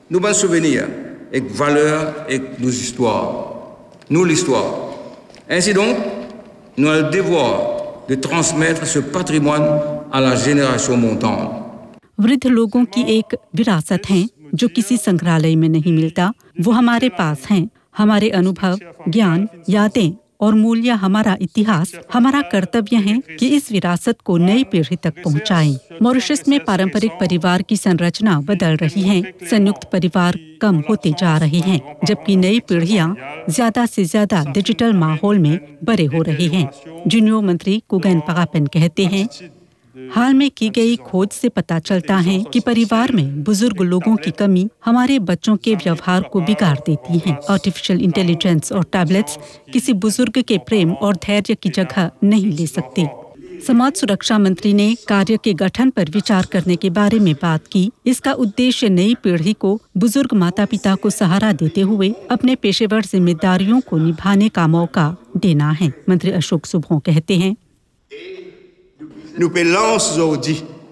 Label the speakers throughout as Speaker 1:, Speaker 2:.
Speaker 1: Nos bons souvenirs, एक valeur, एक nos histoires, nous l'histoire. Ainsi donc, nous avons le devoir de transmettre ce patrimoine à la génération montante.
Speaker 2: वृद्ध लोगों की एक विरासत है जो किसी संग्रहालय में नहीं मिलता। वो हमारे पास हैं। हमारे अनुभव, ज्ञान, यादें और मूल्य, हमारा इतिहास। हमारा कर्तव्य है कि इस विरासत को नई पीढ़ी तक पहुंचाएं। मॉरिशस में पारंपरिक परिवार की संरचना बदल रही है। संयुक्त परिवार कम होते जा रहे हैं, जबकि नई पीढ़ियां ज्यादा से ज्यादा डिजिटल माहौल में बड़े हो रहे हैं। जूनियर मंत्री कुगन पगापेन कहते हैं, हाल में की गई खोज से पता चलता है कि परिवार में बुजुर्ग लोगों की कमी हमारे बच्चों के व्यवहार को बिगाड़ देती है। आर्टिफिशियल इंटेलिजेंस और टैबलेट्स किसी बुजुर्ग के प्रेम और धैर्य की जगह नहीं ले सकते। समाज सुरक्षा मंत्री ने कार्य के गठन पर विचार करने के बारे में बात की। इसका उद्देश्य नई पीढ़ी को बुजुर्ग माता पिता को सहारा देते हुए अपने पेशेवर जिम्मेदारियों को निभाने का मौका देना है। मंत्री अशोक सुबह कहते हैं,
Speaker 3: Nous lançons aujourd'hui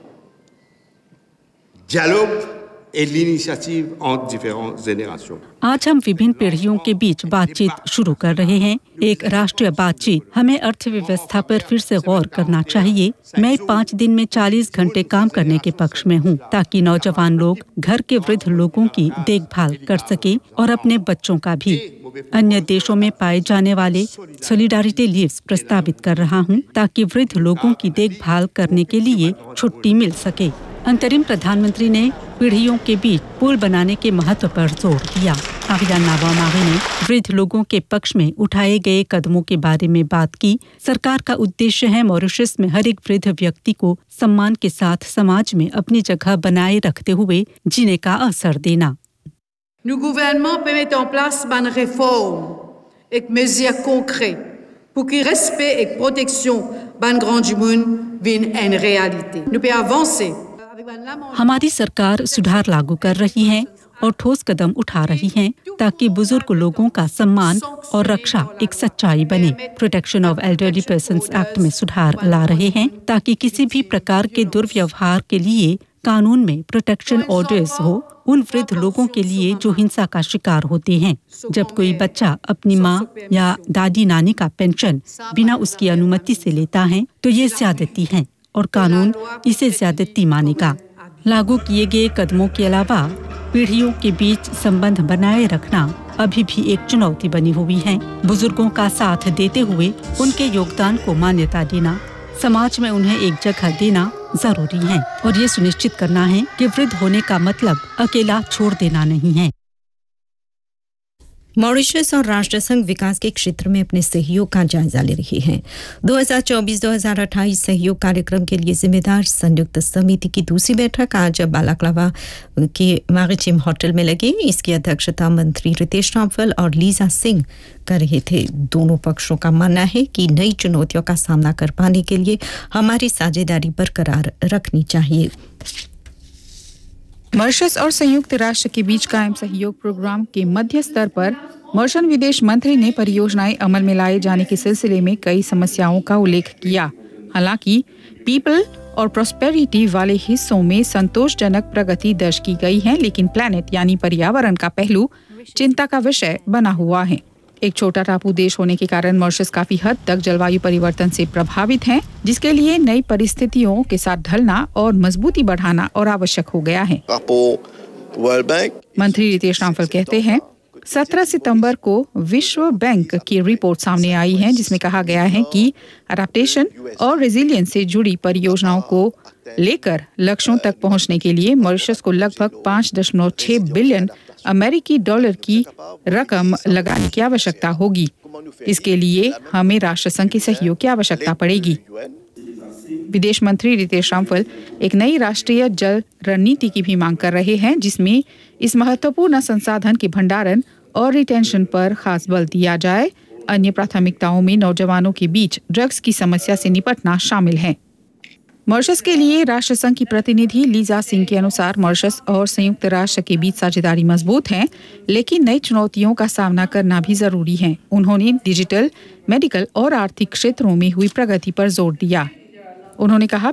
Speaker 3: dialogue et l'initiative entre différentes générations.
Speaker 2: आज हम विभिन्न पीढ़ियों के बीच बातचीत शुरू कर रहे हैं। एक राष्ट्रीय बातचीत। हमें अर्थव्यवस्था पर फिर से गौर करना चाहिए। मैं 5 दिन में 40 घंटे काम करने के पक्ष में हूँ, ताकि नौजवान लोग घर के वृद्ध लोगों की देखभाल कर सके और अपने बच्चों का भी। अन्य देशों में पाए जाने वाले सॉलिडारिटी लीव्स प्रस्तावित कर रहा हूँ, ताकि वृद्ध लोगों की देखभाल करने के लिए छुट्टी मिल सके। अंतरिम प्रधानमंत्री ने पीढ़ियों के बीच पुल बनाने के महत्व पर जोर दिया। आहिरा नावामाही ने वृद्ध लोगों के पक्ष में उठाए गए कदमों के बारे में बात की। सरकार का उद्देश्य है मॉरिशस में हर एक वृद्ध व्यक्ति को सम्मान के साथ समाज में अपनी जगह बनाए रखते हुए जीने का अवसर देना।
Speaker 4: Nos gouvernements peuvent mettre en place une réforme et mesures concrètes pour que respect et protection ban grand du monde viennent une réalité. Nous pouvons avancer.
Speaker 2: हमारी सरकार सुधार लागू कर रही है और ठोस कदम उठा रही है ताकि बुजुर्ग लोगों का सम्मान और रक्षा एक सच्चाई बने। Protection of elderly persons act में सुधार ला रहे हैं ताकि किसी भी प्रकार के दुर्व्यवहार के लिए कानून में प्रोटेक्शन ऑर्डर्स हो उन वृद्ध लोगों के लिए जो हिंसा का शिकार होते हैं। जब कोई बच्चा अपनी माँ या दादी नानी का पेंशन बिना उसकी अनुमति से लेता है तो ये ज्यादती है और कानून इसे ज्यादती मानेगा। लागू किए गए कदमों के अलावा पीढ़ियों के बीच संबंध बनाए रखना अभी भी एक चुनौती बनी हुई है। बुजुर्गों का साथ देते हुए उनके योगदान को मान्यता देना, समाज में उन्हें एक जगह देना जरूरी है और ये सुनिश्चित करना है कि वृद्ध होने का मतलब अकेला छोड़ देना नहीं है।
Speaker 5: मॉरिशस और राष्ट्रसंघ विकास के क्षेत्र में अपने सहयोग का जायजा ले रही है। 2024-2028 सहयोग कार्यक्रम के लिए जिम्मेदार संयुक्त समिति की दूसरी बैठक आज बालाक्लावा के मैरिटाइम होटल में लगी। इसकी अध्यक्षता मंत्री रितेश रामफल और लीजा सिंह कर रहे थे। दोनों पक्षों का मानना है कि नई चुनौतियों का सामना कर पाने के लिए हमारी साझेदारी बरकरार रखनी चाहिए।
Speaker 6: मॉरिशस और संयुक्त राष्ट्र के बीच कायम सहयोग प्रोग्राम के मध्य स्तर पर मॉरिशन विदेश मंत्री ने परियोजनाएं अमल में लाए जाने के सिलसिले में कई समस्याओं का उल्लेख किया। हालांकि पीपल और प्रॉस्पेरिटी वाले हिस्सों में संतोषजनक प्रगति दर्ज की गई है, लेकिन प्लैनेट यानी पर्यावरण का पहलू चिंता का विषय बना हुआ है। एक छोटा टापू देश होने के कारण मॉरिशस काफी हद तक जलवायु परिवर्तन से प्रभावित है, जिसके लिए नई परिस्थितियों के साथ ढलना और मजबूती बढ़ाना और आवश्यक हो गया है। मंत्री रितेश रामफल कहते हैं, 17 सितंबर को विश्व बैंक की रिपोर्ट सामने आई है, जिसमें कहा गया है कि अडैप्टेशन और रेजिलियंस से जुड़ी परियोजनाओं को लेकर लक्ष्यों तक पहुंचने के लिए मॉरिशस को लगभग 5.6 बिलियन अमेरिकी डॉलर की रकम लगाने की आवश्यकता होगी। इसके लिए हमें राष्ट्रसंघ के सहयोग की आवश्यकता पड़ेगी। विदेश मंत्री रितेश रामफल एक नई राष्ट्रीय जल रणनीति की भी मांग कर रहे हैं, जिसमें इस महत्वपूर्ण संसाधन के भंडारण और रिटेंशन पर खास बल दिया जाए। अन्य प्राथमिकताओं में नौजवानों के बीच ड्रग्स की समस्या से निपटना शामिल है। मॉरिशस के लिए राष्ट्रसंघ की प्रतिनिधि लीजा सिंह के अनुसार मॉरिशस और संयुक्त राष्ट्र के बीच साझेदारी मजबूत है, लेकिन नई चुनौतियों का सामना करना भी जरूरी है। उन्होंने डिजिटल, मेडिकल और आर्थिक क्षेत्रों में हुई प्रगति पर जोर दिया। उन्होंने कहा,